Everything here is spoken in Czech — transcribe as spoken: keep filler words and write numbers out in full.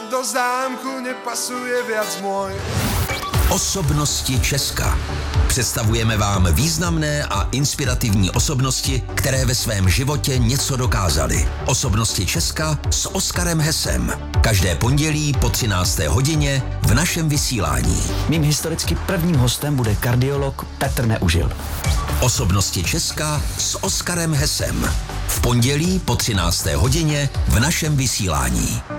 do zámku nepasuje viac môj. Osobnosti Česka. Představujeme vám významné a inspirativní osobnosti, které ve svém životě něco dokázaly. Osobnosti Česka s Oskarem Hesem. Každé pondělí po třinácté hodině v našem vysílání. Mým historicky prvním hostem bude kardiolog Petr Neužil. Osobnosti Česka s Oskarem Hesem. V pondělí po třinácté hodině v našem vysílání.